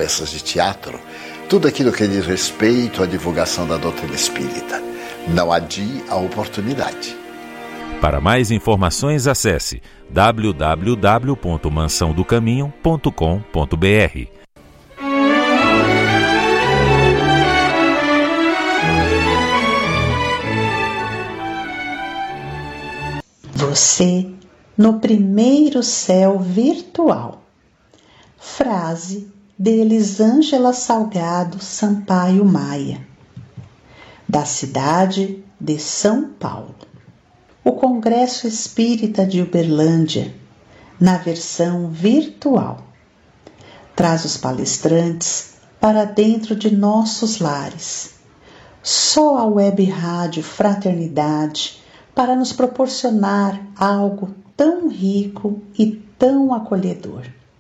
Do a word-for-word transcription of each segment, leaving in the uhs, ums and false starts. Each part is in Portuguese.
peças de teatro, tudo aquilo que diz respeito à divulgação da doutrina espírita. Não adie a oportunidade. Para mais informações, acesse w w w ponto mansão do caminho ponto com ponto b r. Você no primeiro céu virtual. Frase de Elisângela Salgado Sampaio Maia, da cidade de São Paulo. O Congresso Espírita de Uberlândia, na versão virtual, traz os palestrantes para dentro de nossos lares. Só a Web Rádio Fraternidade para nos proporcionar algo tão rico e tão acolhedor.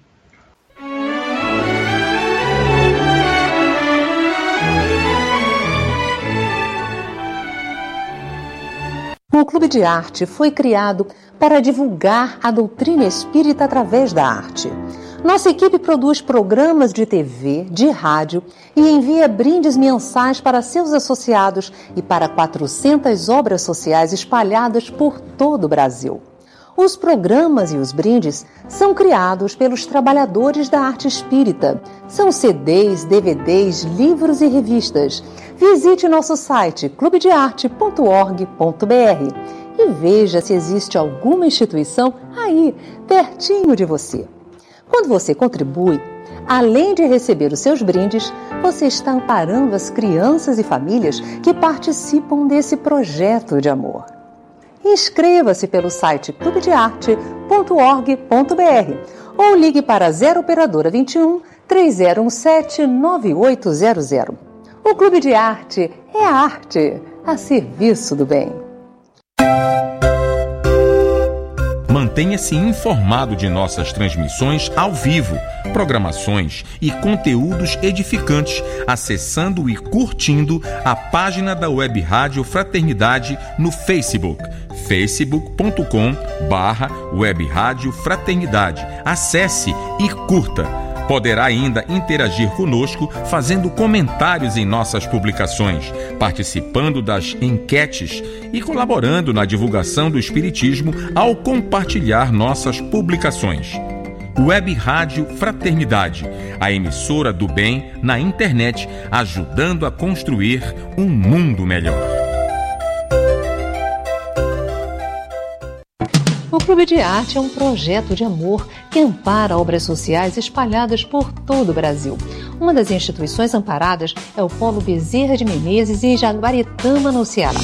O Clube de Arte foi criado para divulgar a doutrina espírita através da arte. Nossa equipe produz programas de T V, de rádio e envia brindes mensais para seus associados e para quatrocentas obras sociais espalhadas por todo o Brasil. Os programas e os brindes são criados pelos trabalhadores da arte espírita. São C Ds, D V Ds, livros e revistas. Visite nosso site clube de arte ponto org ponto b r e veja se existe alguma instituição aí, pertinho de você. Quando você contribui, além de receber os seus brindes, você está amparando as crianças e famílias que participam desse projeto de amor. Inscreva-se pelo site clube de arte ponto org ponto b r ou ligue para zero operadora vinte e um, três zero um sete, nove oito zero zero. O Clube de Arte é a arte a serviço do bem. Mantenha-se informado de nossas transmissões ao vivo, programações e conteúdos edificantes, acessando e curtindo a página da Web Rádio Fraternidade no Facebook, facebook ponto com barra Web Rádio Fraternidade. Acesse e curta. Poderá ainda interagir conosco fazendo comentários em nossas publicações, participando das enquetes e colaborando na divulgação do Espiritismo ao compartilhar nossas publicações. Web Rádio Fraternidade, a emissora do bem na internet, ajudando a construir um mundo melhor. O Clube de Arte é um projeto de amor que ampara obras sociais espalhadas por todo o Brasil. Uma das instituições amparadas é o Polo Bezerra de Menezes, em Jaguaretama, no Ceará.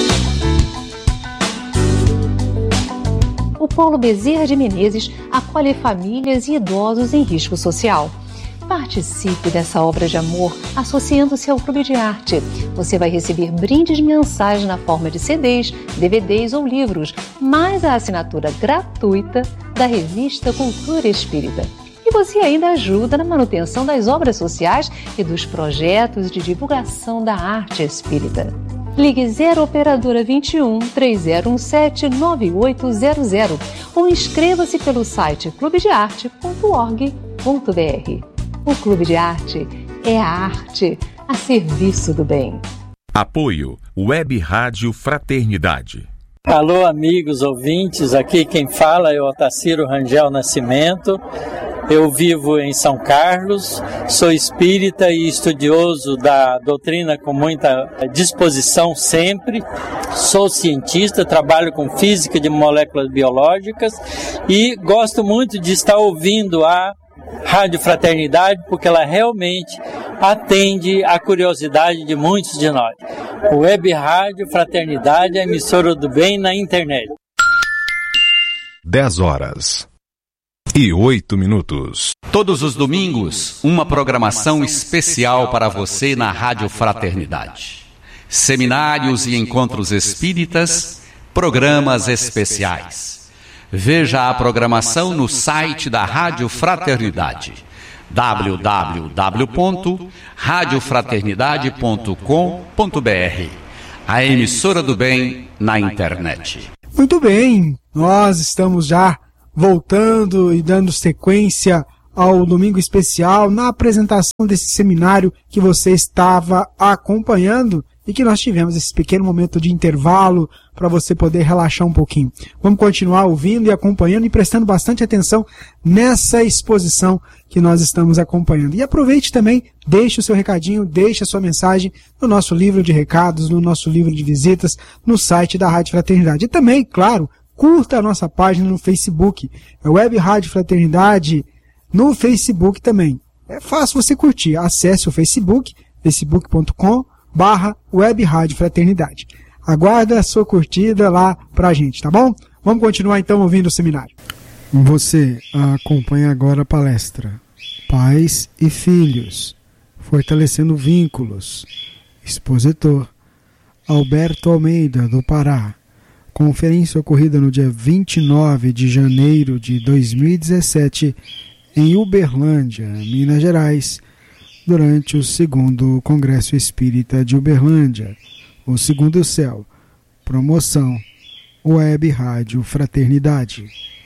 O Polo Bezerra de Menezes acolhe famílias e idosos em risco social. Participe dessa obra de amor associando-se ao Clube de Arte. Você vai receber brindes mensais na forma de C Ds, D V Ds ou livros, mais a assinatura gratuita da revista Cultura Espírita. E você ainda ajuda na manutenção das obras sociais e dos projetos de divulgação da arte espírita. Ligue zero operadora vinte e um, três zero um sete, nove oito zero zero ou inscreva-se pelo site clube de arte ponto org ponto b r. O Clube de Arte é a arte a serviço do bem. Apoio Web Rádio Fraternidade. Alô, amigos ouvintes, aqui quem fala é o Otacílio Rangel Nascimento. Eu vivo em São Carlos, sou espírita e estudioso da doutrina com muita disposição sempre. Sou cientista, trabalho com física de moléculas biológicas e gosto muito de estar ouvindo a Rádio Fraternidade, porque ela realmente atende à curiosidade de muitos de nós. O Web Rádio Fraternidade é a emissora do bem na internet. dez horas e oito minutos. Todos os domingos, uma programação especial para você na Rádio Fraternidade. Seminários e encontros espíritas, programas especiais. Veja a programação no site da Rádio Fraternidade, w w w ponto rádio fraternidade ponto com ponto b r, a emissora do bem na internet. Muito bem, nós estamos já voltando e dando sequência ao Domingo Especial, na apresentação desse seminário que você estava acompanhando e que nós tivemos esse pequeno momento de intervalo para você poder relaxar um pouquinho. Vamos continuar ouvindo e acompanhando e prestando bastante atenção nessa exposição que nós estamos acompanhando. E aproveite também, deixe o seu recadinho, deixe a sua mensagem no nosso livro de recados, no nosso livro de visitas, no site da Rádio Fraternidade. E também, claro, curta a nossa página no Facebook, é Web Rádio Fraternidade, no Facebook também. É fácil você curtir. Acesse o Facebook, facebook ponto com barra Web Rádio Fraternidade. Aguarda a sua curtida lá pra gente, tá bom? Vamos continuar então ouvindo o seminário. Você acompanha agora a palestra Pais e Filhos, Fortalecendo Vínculos. Expositor Alberto Almeida, do Pará. Conferência ocorrida no dia vinte e nove de janeiro de dois mil e dezessete em Uberlândia, Minas Gerais, durante o segundo Congresso Espírita de Uberlândia, o Segundo Céu, promoção Web Rádio Fraternidade.